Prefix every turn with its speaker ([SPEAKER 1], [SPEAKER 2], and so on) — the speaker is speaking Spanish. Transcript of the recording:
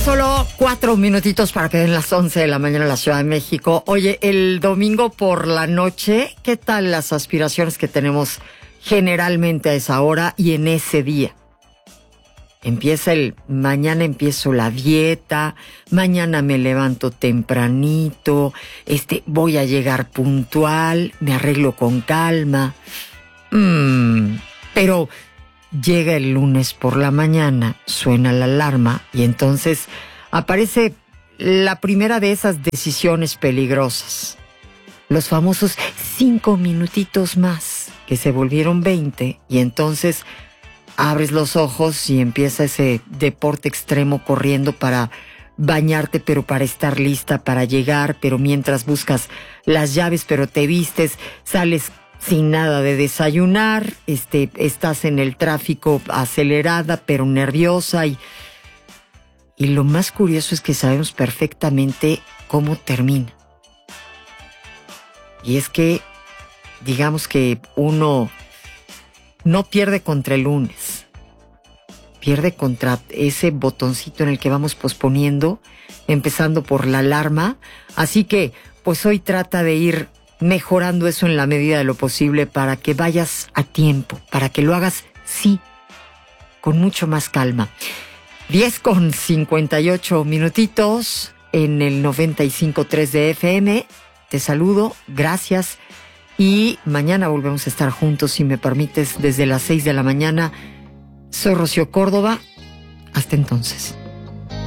[SPEAKER 1] Solo 4 minutitos para que den las 11 de la mañana en la Ciudad de México. Oye, el domingo por la noche, ¿qué tal las aspiraciones que tenemos generalmente a esa hora y en ese día? Mañana empiezo la dieta, mañana me levanto tempranito, voy a llegar puntual, me arreglo con calma. Pero llega el lunes por la mañana, suena la alarma y entonces aparece la primera de esas decisiones peligrosas. Los famosos 5 minutitos más, que se volvieron 20, y entonces abres los ojos y empieza ese deporte extremo corriendo para bañarte, pero para estar lista para llegar, pero mientras buscas las llaves, pero te vistes, sales sin nada de desayunar, estás en el tráfico acelerada, pero nerviosa, y lo más curioso es que sabemos perfectamente cómo termina. Y es que, digamos que uno no pierde contra el lunes, pierde contra ese botoncito en el que vamos posponiendo, empezando por la alarma. Así que, pues hoy trata de ir mejorando eso en la medida de lo posible para que vayas a tiempo, para que lo hagas, sí, con mucho más calma. 10:58 minutitos en el 95.3 de FM. Te saludo, gracias. Y mañana volvemos a estar juntos, si me permites, desde las 6 de la mañana. Soy Rocío Córdoba. Hasta entonces.